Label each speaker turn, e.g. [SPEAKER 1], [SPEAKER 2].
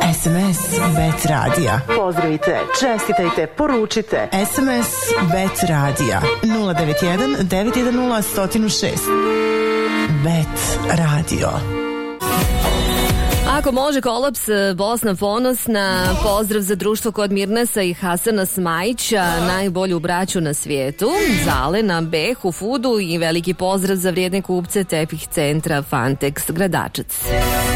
[SPEAKER 1] SMS Bet Radija.
[SPEAKER 2] Pozdravite, čestitajte, poručite.
[SPEAKER 1] SMS Bet Radija 091 910 106. Bet Radio.
[SPEAKER 3] Ako može, Kolaps, Bosna ponosna, pozdrav za društvo kod Mirnesa i Hasana Smajića, najbolju braću na svijetu, Zalena, Behu, Fudu i veliki pozdrav za vrijedne kupce tepih centra Fantex Gradačac.